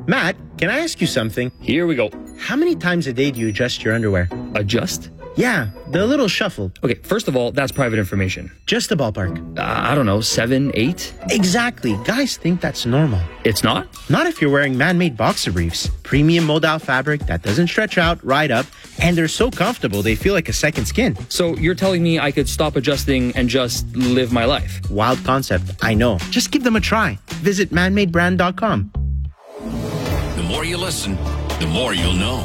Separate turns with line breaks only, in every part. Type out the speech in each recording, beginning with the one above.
Matt, can I ask you something?
Here we go.
How many times a day do you adjust your underwear?
Adjust?
Yeah, the little shuffle.
Okay, first of all, that's private information.
Just a ballpark.
I don't know, 7, 8?
Exactly. Guys think that's normal.
It's not?
Not if you're wearing man-made boxer briefs. Premium modal fabric that doesn't stretch out, ride up, and they're so comfortable they feel like a second skin.
So you're telling me I could stop adjusting and just live my life?
Wild concept, I know. Just give them a try. Visit manmadebrand.com.
The more you listen, the more you'll know.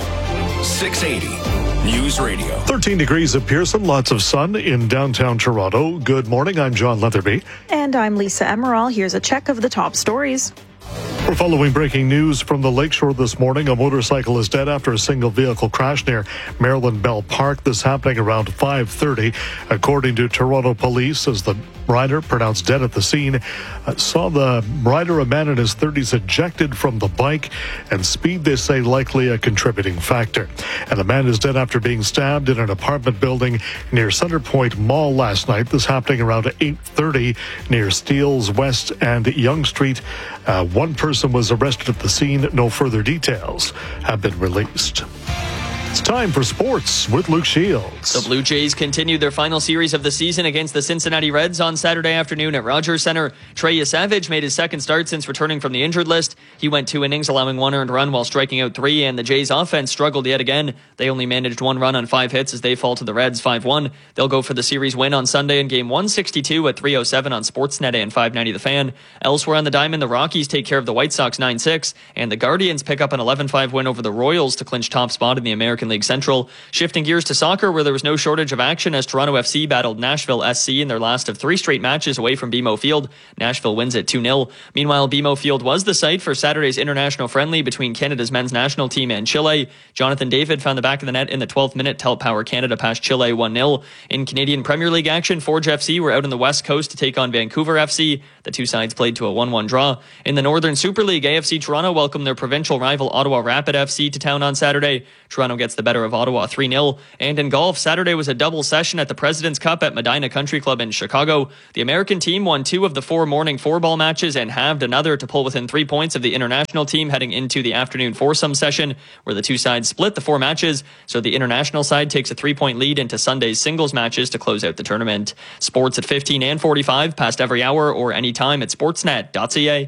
680 News Radio.
13 degrees at Pearson, lots of sun in downtown Toronto. Good morning, I'm John Leatherby.
And I'm Lisa Emerald. Here's a check of the top stories.
We're following breaking news from the Lakeshore this morning. A motorcycle is dead after a single vehicle crash near Maryland Bell Park. This happening around 5:30. According to Toronto police, as the rider, pronounced dead at the scene, saw the rider, a man in his 30s, ejected from the bike, and speed, they say, likely a contributing factor. And the man is dead after being stabbed in an apartment building near Centrepoint Mall last night. This happening around 8:30 near Steeles West and Yonge Street. One person was arrested at the scene. No further details have been released. It's time for sports with Luke Shields.
The Blue Jays continued their final series of the season against the Cincinnati Reds on Saturday afternoon at Rogers Center. Trey Yesavage made his second start since returning from the injured list. He went 2 innings, allowing 1 earned run while striking out 3, and the Jays offense struggled yet again. They only managed 1 run on 5 hits as they fall to the Reds 5-1. They'll go for the series win on Sunday in game 162 at 3:07 on Sportsnet and 590 The Fan. Elsewhere on the diamond, the Rockies take care of the White Sox 9-6, and the Guardians pick up an 11-5 win over the Royals to clinch top spot in the American League Central. Shifting gears to soccer, where there was no shortage of action as Toronto FC battled Nashville SC in their last of 3 straight matches away from BMO Field. Nashville wins at 2-0. Meanwhile, BMO Field was the site for Saturday's international friendly between Canada's men's national team and Chile. Jonathan David found the back of the net in the 12th minute to help power Canada past Chile 1-0. In Canadian Premier League action, Forge FC were out on the West Coast to take on Vancouver FC. The two sides played to a 1-1 draw. In the Northern Super League, AFC Toronto welcomed their provincial rival Ottawa Rapid FC to town on Saturday. Toronto gets the better of Ottawa 3-0. And in golf, Saturday was a double session at the President's Cup at Medina Country Club in Chicago. The American team won 2 of the 4 morning 4-ball matches and halved another to pull within 3 points of the international team heading into the afternoon foursome session, where the two sides split the 4 matches. So the international side takes a 3-point lead into Sunday's singles matches to close out the tournament. Sports at 15 and 45, past every hour or anytime at sportsnet.ca.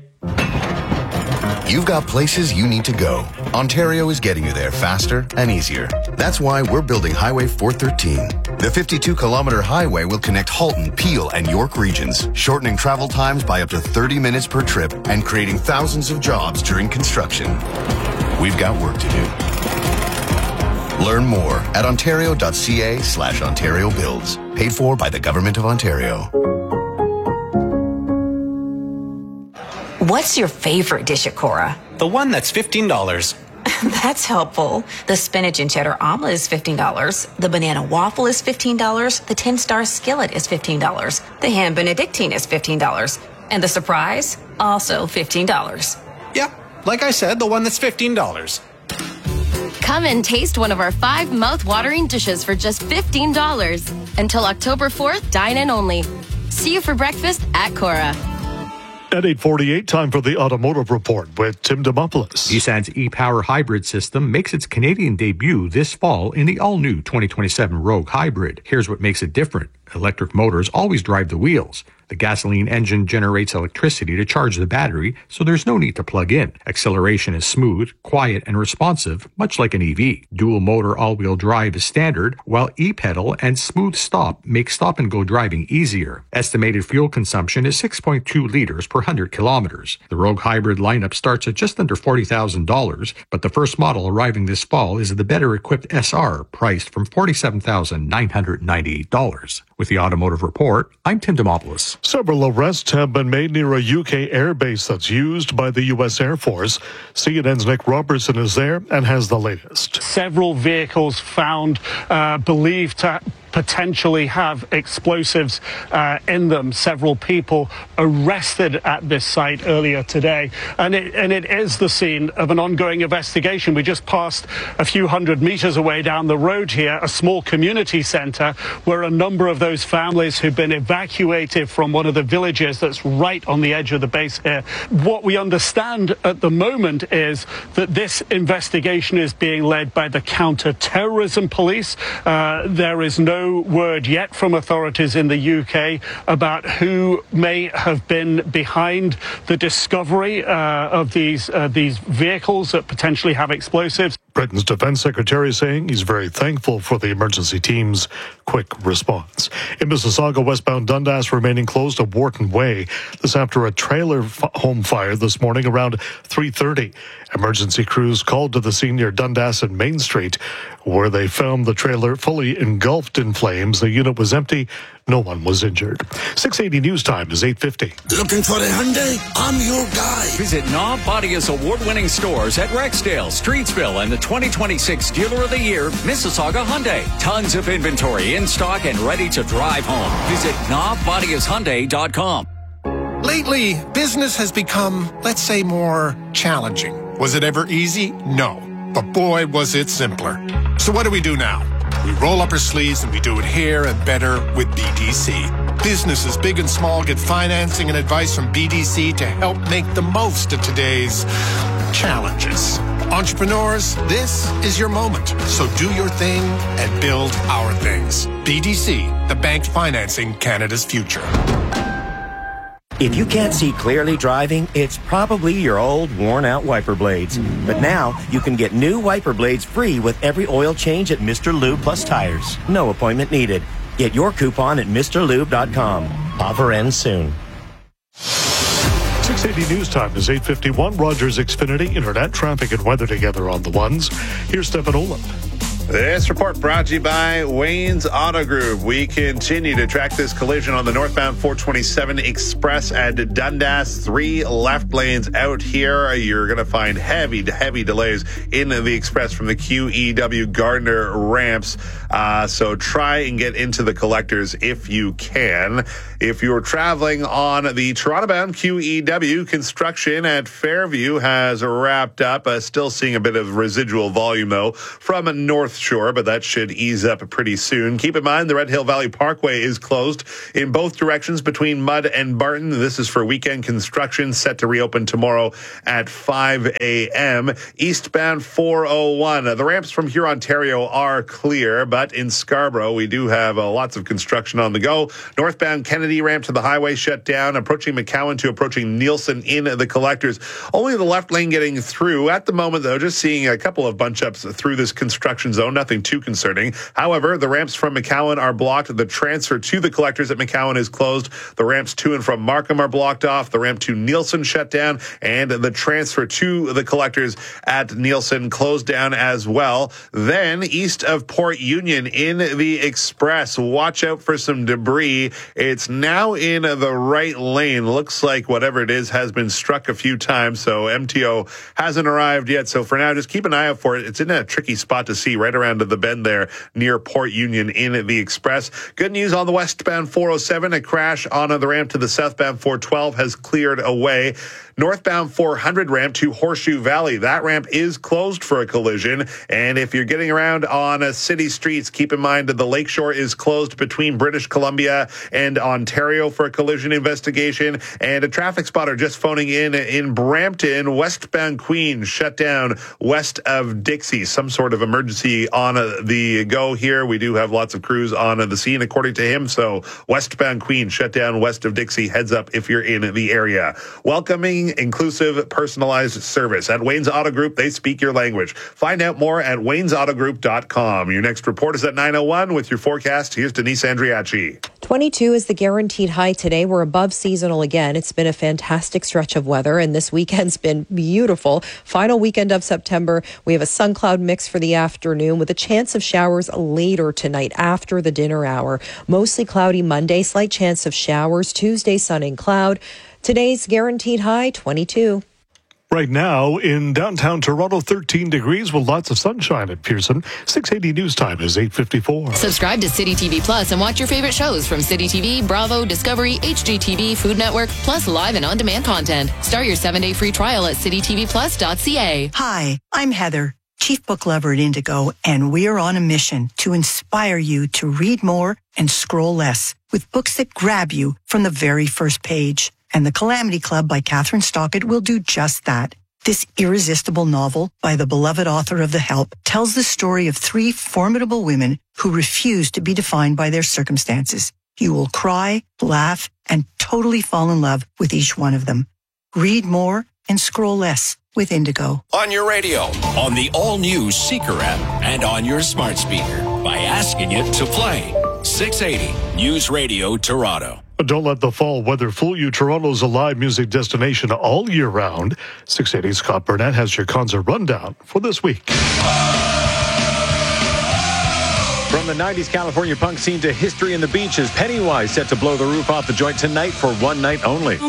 You've got places you need to go. Ontario is getting you there faster and easier. That's why we're building Highway 413. The 52-kilometer highway will connect Halton, Peel, and York regions, shortening travel times by up to 30 minutes per trip and creating thousands of jobs during construction. We've got work to do. Learn more at ontario.ca/Ontario Builds. Paid for by the Government of Ontario.
What's your favorite dish at Cora?
The one that's $15.
That's helpful. The spinach and cheddar omelet is $15. The banana waffle is $15. The 10-star skillet is $15. The ham benedictine is $15. And the surprise? Also $15.
Yep, like I said, the one that's $15.
Come and taste one of our 5 mouth-watering dishes for just $15. Until October 4th, dine in only. See you for breakfast at Cora.
At 8:48, time for the Automotive Report with Tim Demopoulos.
Nissan's e-Power hybrid system makes its Canadian debut this fall in the all-new 2027 Rogue Hybrid. Here's what makes it different. Electric motors always drive the wheels. The gasoline engine generates electricity to charge the battery, so there's no need to plug in. Acceleration is smooth, quiet, and responsive, much like an EV. Dual motor all-wheel drive is standard, while e-pedal and smooth stop make stop-and-go driving easier. Estimated fuel consumption is 6.2 liters per 100 kilometers. The Rogue Hybrid lineup starts at just under $40,000, but the first model arriving this fall is the better-equipped SR, priced from $47,998. With the Automotive Report, I'm Tim Demopoulos.
Several arrests have been made near a UK airbase that's used by the U.S. Air Force. CNN's Nick Robertson is there and has the latest.
Several vehicles found believed to potentially have explosives in them. Several people arrested at this site earlier today, and it is the scene of an ongoing investigation. We just passed a few hundred meters away down the road here, a small community center where a number of those families who've been evacuated from one of the villages that's right on the edge of the base here. What we understand at the moment is that this investigation is being led by the counter-terrorism police. There is no word yet from authorities in the UK about who may have been behind the discovery of these vehicles that potentially have explosives.
Britain's Defence Secretary saying he's very thankful for the emergency team's quick response. In Mississauga, westbound Dundas remaining closed at Wharton Way. This after a trailer home fire this morning around 3:30. Emergency crews called to the scene near Dundas and Main Street, where they found the trailer fully engulfed in flames. The unit was empty. No one was injured. 680 News Time is 8:50.
Looking for a Hyundai? I'm your guy.
Visit Knob Bodia's award-winning stores at Rexdale, Streetsville, and the 2026 Dealer of the Year, Mississauga Hyundai. Tons of inventory in stock and ready to drive home. Visit knobbodiashyundai.com.
Lately, business has become, let's say, more challenging. Was it ever easy? No. But boy, was it simpler. So what do we do now? We roll up our sleeves and we do it here and better with BDC. Businesses big and small get financing and advice from BDC to help make the most of today's challenges. Entrepreneurs, this is your moment. So do your thing and build our things. BDC, the bank financing Canada's future.
If you can't see clearly driving, it's probably your old, worn-out wiper blades. But now, you can get new wiper blades free with every oil change at Mr. Lube Plus Tires. No appointment needed. Get your coupon at MrLube.com. Offer ends soon.
680 News Time is 8:51. Rogers Xfinity Internet, traffic and weather together on the ones. Here's Stefan Olaf.
This report brought to you by Wayne's Auto Group. We continue to track this collision on the northbound 427 Express at Dundas. 3 left lanes out here. You're going to find heavy delays in the Express from the QEW Gardner ramps. So try and get into the collectors if you can. If you're traveling on the Toronto-bound QEW, construction at Fairview has wrapped up. Still seeing a bit of residual volume, though, from North Shore, but that should ease up pretty soon. Keep in mind, the Red Hill Valley Parkway is closed in both directions between Mudd and Barton. This is for weekend construction, set to reopen tomorrow at 5 a.m. Eastbound 401. The ramps from here, Ontario, are clear, but in Scarborough, we do have lots of construction on the go. Northbound Kennedy ramp to the highway shut down, approaching McCowan to approaching Nielsen in the collectors. Only the left lane getting through. At the moment, though, just seeing a couple of bunch-ups through this construction zone. Nothing too concerning. However, the ramps from McCowan are blocked. The transfer to the collectors at McCowan is closed. The ramps to and from Markham are blocked off. The ramp to Nielsen shut down, and the transfer to the collectors at Nielsen closed down as well. Then, east of Port Union in the Express, watch out for some debris. It's now in the right lane. Looks like whatever it is has been struck a few times, so MTO hasn't arrived yet. So for now, just keep an eye out for it. It's in a tricky spot to see right around the bend there near Port Union in the Express. Good news on the westbound 407. A crash on the ramp to the southbound 412 has cleared away. Northbound 400 ramp to Horseshoe Valley. That ramp is closed for a collision. And if you're getting around on city streets, keep in mind that the Lakeshore is closed between British Columbia and Ontario for a collision investigation. And a traffic spotter just phoning in Brampton, westbound Queen shut down west of Dixie. Some sort of emergency on the go here. We do have lots of crews on the scene, according to him. So westbound Queen shut down west of Dixie. Heads up if you're in the area. Welcoming, inclusive, personalized service. At Wayne's Auto Group, they speak your language. Find out more at waynesautogroup.com. Your next report is at 9:01 with your forecast. Here's Denise Andriachi.
22 is the guaranteed high today. We're above seasonal again. It's been a fantastic stretch of weather, and this weekend's been beautiful. Final weekend of September. We have a sun cloud mix for the afternoon with a chance of showers later tonight after the dinner hour. Mostly cloudy Monday, slight chance of showers. Tuesday, sun and cloud. Today's guaranteed high, 22.
Right now in downtown Toronto, 13 degrees with lots of sunshine at Pearson. 680 news time is 8:54.
Subscribe to City TV Plus and watch your favorite shows from City TV, Bravo, Discovery, HGTV, Food Network, plus live and on-demand content. Start your 7-day free trial at citytvplus.ca.
Hi, I'm Heather, Chief Book Lover at Indigo, and we are on a mission to inspire you to read more and scroll less with books that grab you from the very first page. And The Calamity Club by Catherine Stockett will do just that. This irresistible novel by the beloved author of The Help tells the story of 3 formidable women who refuse to be defined by their circumstances. You will cry, laugh, and totally fall in love with each one of them. Read more and scroll less with Indigo.
On your radio, on the all-new Seeker app, and on your smart speaker by asking it to play. 680 News Radio Toronto.
Don't let the fall weather fool you. Toronto's a live music destination all year round. 680 Scott Burnett has your concert rundown for this week.
From the 90s California punk scene to history in the beaches, Pennywise set to blow the roof off the joint tonight for one night only.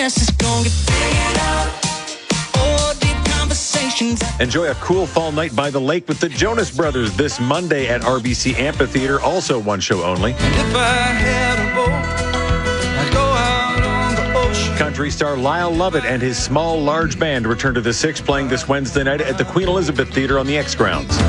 Enjoy a cool fall night by the lake with the Jonas Brothers this Monday at RBC Amphitheater, also one show only. Country star Lyle Lovett and his small, large band return to the Six, playing this Wednesday night at the Queen Elizabeth Theatre on the X grounds.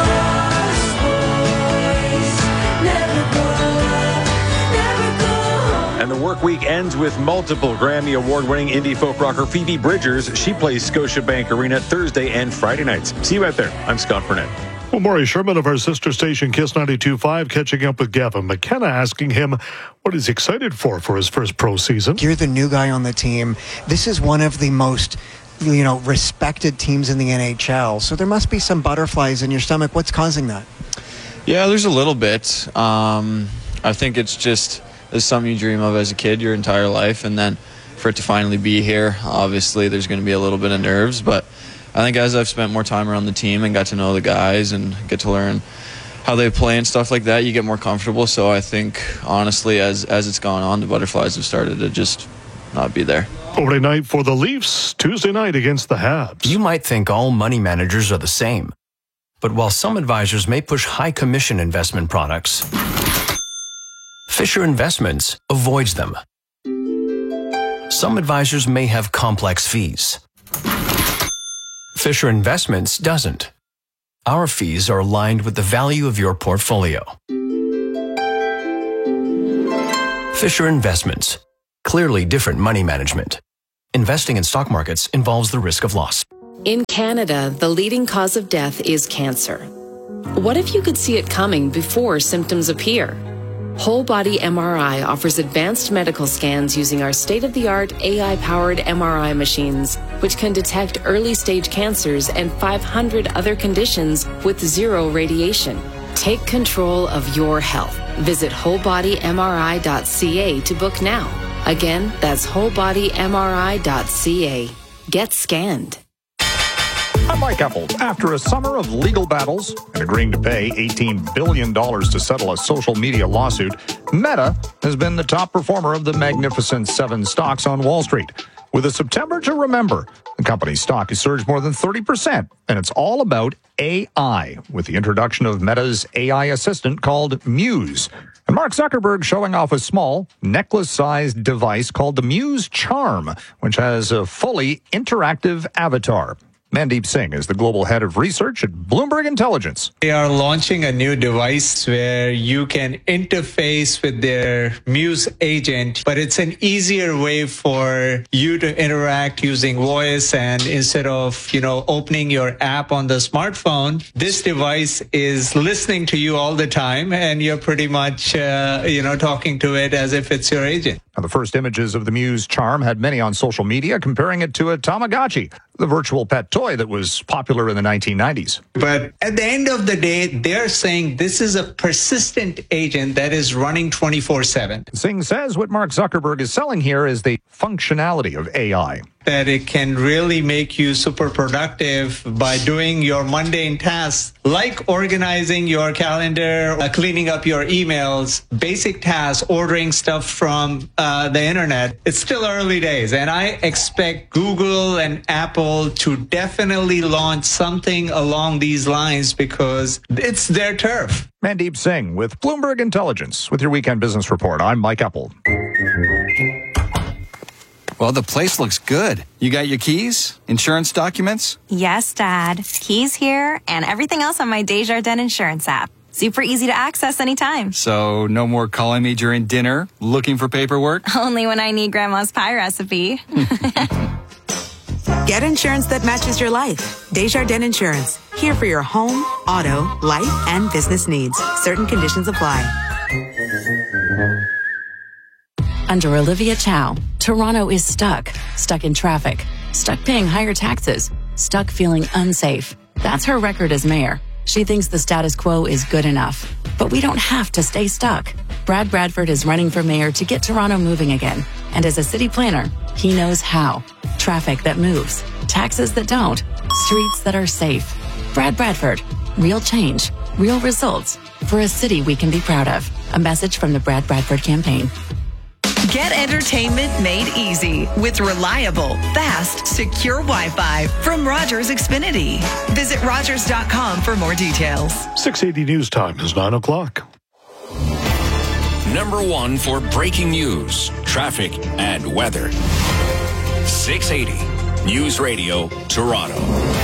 And the work week ends with multiple Grammy Award-winning indie folk rocker Phoebe Bridgers. She plays Scotiabank Arena Thursday and Friday nights. See you out there. I'm Scott Burnett.
Well, Maury Sherman of our sister station, Kiss 92.5, catching up with Gavin McKenna, asking him what he's excited for his first pro season.
You're the new guy on the team. This is one of the most, respected teams in the NHL. So there must be some butterflies in your stomach. What's causing that?
Yeah, there's a little bit. I think it's just something you dream of as a kid your entire life, and then for it to finally be here, obviously there's going to be a little bit of nerves, but I think as I've spent more time around the team and got to know the guys and get to learn how they play and stuff like that, you get more comfortable. So I think, honestly, as it's gone on, the butterflies have started to just not be there.
Opening night for the Leafs, Tuesday night against the Habs.
You might think all money managers are the same. But while some advisors may push high commission investment products, Fisher Investments avoids them. Some advisors may have complex fees. Fisher Investments doesn't. Our fees are aligned with the value of your portfolio. Fisher Investments. Clearly different money management. Investing in stock markets involves the risk of loss.
In Canada, the leading cause of death is cancer. What if you could see it coming before symptoms appear? Whole Body MRI offers advanced medical scans using our state-of-the-art AI-powered MRI machines, which can detect early-stage cancers and 500 other conditions with zero radiation. Take control of your health. Visit wholebodymri.ca to book now. Again, that's wholebodymri.ca. Get scanned.
I'm Mike Epple. After a summer of legal battles and agreeing to pay $18 billion to settle a social media lawsuit, Meta has been the top performer of the Magnificent Seven stocks on Wall Street. With a September to remember, the company's stock has surged more than 30%, and it's all about AI, with the introduction of Meta's AI assistant called Muse. And Mark Zuckerberg showing off a small, necklace-sized device called the Muse Charm, which has a fully interactive avatar. Mandeep Singh is the global head of research at Bloomberg Intelligence.
They are launching a new device where you can interface with their Muse agent, but it's an easier way for you to interact using voice. And instead of, opening your app on the smartphone, this device is listening to you all the time, and you're pretty much, talking to it as if it's your agent.
Now, the first images of the Muse Charm had many on social media comparing it to a Tamagotchi, the virtual pet toy that was popular in the 1990s.
But at the end of the day, they're saying this is a persistent agent that is running 24/7.
Singh says what Mark Zuckerberg is selling here is the functionality of AI.
that it can really make you super productive by doing your mundane tasks, like organizing your calendar, cleaning up your emails, basic tasks, ordering stuff from the internet. It's still early days, and I expect Google and Apple to definitely launch something along these lines because it's their turf.
Mandeep Singh with Bloomberg Intelligence with your Weekend Business Report. I'm Mike Epple.
Well, the place looks good. You got your keys? Insurance documents?
Yes, Dad. Keys here and everything else on my Desjardins Insurance app. Super easy to access anytime.
So no more calling me during dinner, looking for paperwork?
Only when I need Grandma's pie recipe.
Get insurance that matches your life. Desjardins Insurance. Here for your home, auto, life, and business needs. Certain conditions apply.
Under Olivia Chow, Toronto is stuck in traffic, stuck paying higher taxes, stuck feeling unsafe. That's her record as mayor. She thinks the status quo is good enough. But we don't have to stay stuck. Brad Bradford is running for mayor to get Toronto moving again. And as a city planner, he knows how. Traffic that moves, taxes that don't, streets that are safe. Brad Bradford, real change, real results for a city we can be proud of. A message from the Brad Bradford campaign.
Get entertainment made easy with reliable, fast, secure Wi-Fi from Rogers Xfinity. Visit Rogers.com for more details.
680 News Time is 9 o'clock.
Number one for breaking news, traffic, and weather. 680 News Radio, Toronto.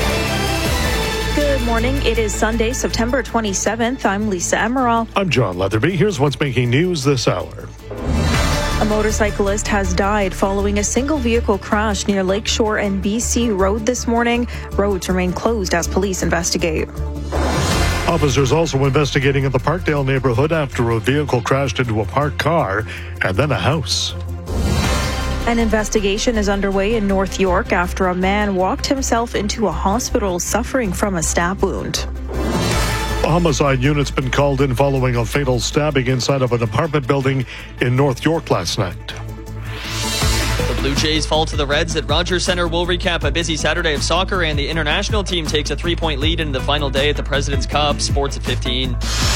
Good morning. It is Sunday, September 27th. I'm Lisa Emerald.
I'm John Leatherby. Here's what's making news this hour.
A motorcyclist has died following a single vehicle crash near Lakeshore and BC Road this morning. Roads remain closed as police investigate.
Officers also investigating in the Parkdale neighborhood after a vehicle crashed into a parked car and then a house.
An investigation is underway in North York after a man walked himself into a hospital suffering from a stab wound.
A homicide unit's been called in following a fatal stabbing inside of an apartment building in North York last night.
The Blue Jays fall to the Reds at Rogers Centre. We'll recap a busy Saturday of soccer, and the international team takes a 3-point lead in the final day at the President's Cup. Sports at 15.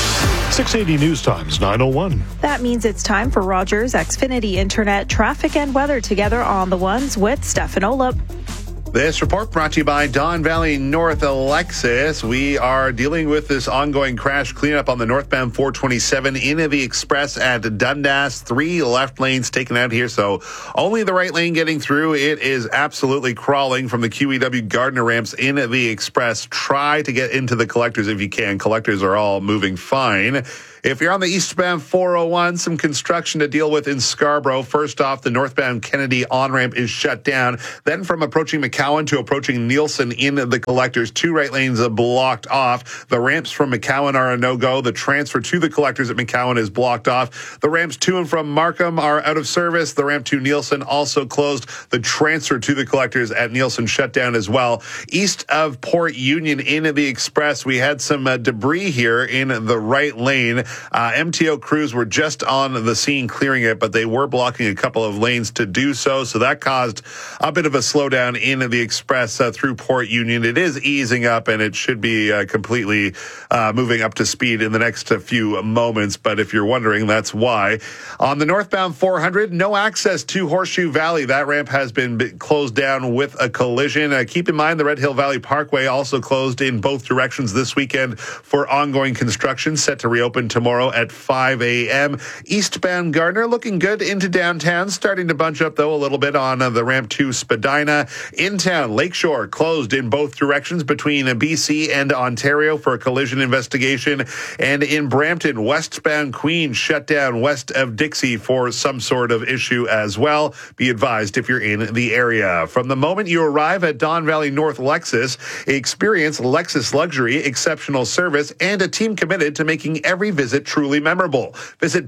680 News Times, 9:01.
That means it's time for Rogers Xfinity Internet traffic and weather together on the ones with Stefan Olip.
This report brought to you by Don Valley North Lexus. We are dealing with this ongoing crash cleanup on the northbound 427 in the Express at Dundas. 3 left lanes taken out here, so only the right lane getting through. It is absolutely crawling from the QEW Gardner ramps in the Express. Try to get into the collectors if you can. Collectors are all moving fine. If you're on the eastbound 401, some construction to deal with in Scarborough. First off, the northbound Kennedy on-ramp is shut down. Then from approaching McCowan to approaching Nielsen in the collectors, 2 right lanes are blocked off. The ramps from McCowan are a no-go. The transfer to the collectors at McCowan is blocked off. The ramps to and from Markham are out of service. The ramp to Nielsen also closed. The transfer to the collectors at Nielsen shut down as well. East of Port Union in the Express, we had some debris here in the right lane. MTO crews were just on the scene clearing it, but they were blocking a couple of lanes to do so. So that caused a bit of a slowdown in the Express through Port Union. It is easing up, and it should be completely moving up to speed in the next few moments. But if you're wondering, that's why. On the northbound 400, no access to Horseshoe Valley. That ramp has been closed down with a collision. Keep in mind, the Red Hill Valley Parkway also closed in both directions this weekend for ongoing construction, set to reopen tomorrow at 5 a.m. Eastbound Gardner looking good into downtown, starting to bunch up, though, a little bit on the ramp to Spadina. In town, Lakeshore closed in both directions between BC and Ontario for a collision investigation. And in Brampton, westbound Queen shut down west of Dixie for some sort of issue as well. Be advised if you're in the area. From the moment you arrive at Don Valley North Lexus, experience Lexus luxury, exceptional service, and a team committed to making every visit truly memorable. Visit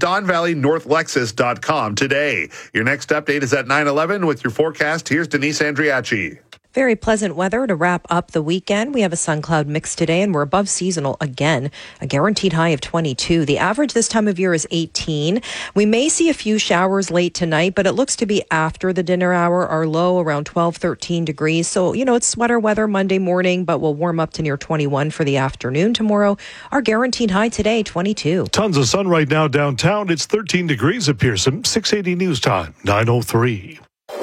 DonValleyNorthLexus.com today. Your next update is at 9:11 with your forecast. Here's Denise Andriachi.
Very pleasant weather to wrap up the weekend. We have a sun cloud mix today and we're above seasonal again, a guaranteed high of 22. The average this time of year is 18. We may see a few showers late tonight, but it looks to be after the dinner hour. Our low around 12, 13 degrees. So, it's sweater weather Monday morning, but we'll warm up to near 21 for the afternoon tomorrow. Our guaranteed high today, 22.
Tons of sun right now downtown. It's 13 degrees at Pearson. 680 News Time, 9:03.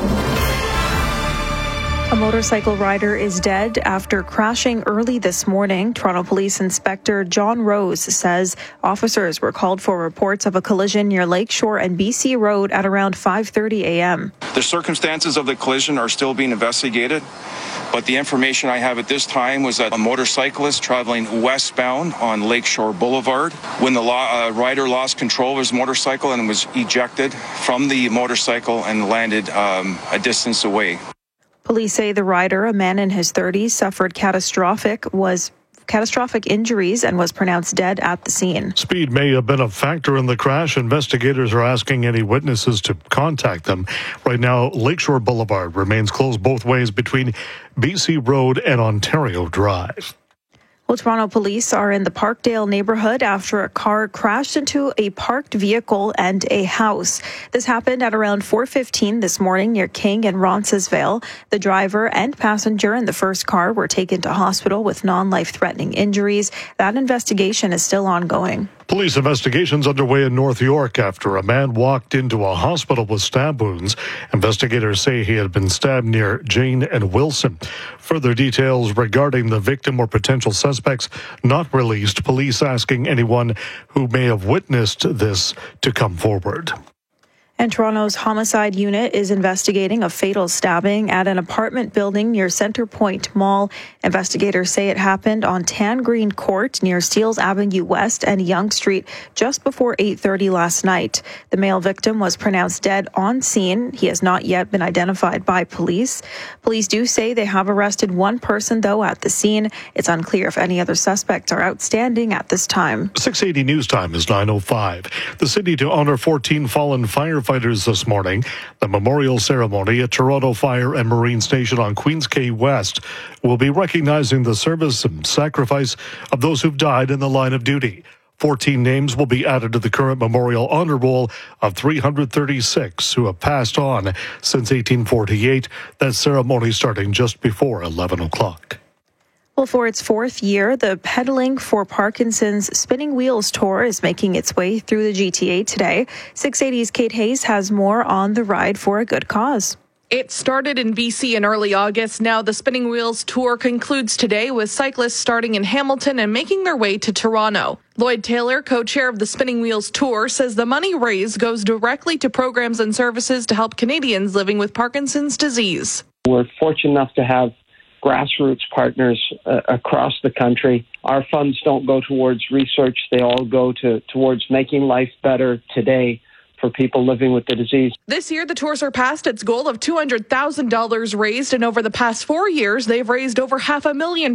A motorcycle rider is dead after crashing early this morning. Toronto Police Inspector John Rose says officers were called for reports of a collision near Lakeshore and BC Road at around 5:30 a.m.
The circumstances of the collision are still being investigated, but the information I have at this time was that a motorcyclist traveling westbound on Lakeshore Boulevard, when the rider lost control of his motorcycle and was ejected from the motorcycle and landed a distance away.
Police say the rider, a man in his 30s, suffered catastrophic injuries and was pronounced dead at the scene.
Speed may have been a factor in the crash. Investigators are asking any witnesses to contact them. Right now, Lakeshore Boulevard remains closed both ways between BC Road and Ontario Drive.
Well, Toronto police are in the Parkdale neighborhood after a car crashed into a parked vehicle and a house. This happened at around 4:15 this morning near King and Roncesvalles. The driver and passenger in the first car were taken to hospital with non-life-threatening injuries. That investigation is still ongoing.
Police investigations underway in North York after a man walked into a hospital with stab wounds. Investigators say he had been stabbed near Jane and Wilson. Further details regarding the victim or potential suspects not released. Police asking anyone who may have witnessed this to come forward.
And Toronto's homicide unit is investigating a fatal stabbing at an apartment building near Centre Point Mall. Investigators say it happened on Tan Green Court near Steeles Avenue West and Yonge Street just before 8:30 last night. The male victim was pronounced dead on scene. He has not yet been identified by police. Police do say they have arrested one person, though, at the scene. It's unclear if any other suspects are outstanding at this time.
680 News Time is 9:05. The city to honor 14 fallen firefighters this morning. The memorial ceremony at Toronto Fire and Marine Station on Queens Quay West will be recognizing the service and sacrifice of those who've died in the line of duty. 14 names will be added to the current memorial honor roll of 336 who have passed on since 1848. That ceremony starting just before 11 o'clock.
Well, for its fourth year, the Pedaling for Parkinson's Spinning Wheels Tour is making its way through the GTA today. 680's Kate Hayes has more on the ride for a good cause.
It started in BC in early August. Now the Spinning Wheels Tour concludes today with cyclists starting in Hamilton and making their way to Toronto. Lloyd Taylor, co-chair of the Spinning Wheels Tour, says the money raised goes directly to programs and services to help Canadians living with Parkinson's disease.
We're fortunate enough to have grassroots partners across the country. Our funds don't go towards research. They all go towards making life better today for people living with the disease.
This year, the tour surpassed its goal of $200,000 raised, and over the past 4 years, they've raised over $500,000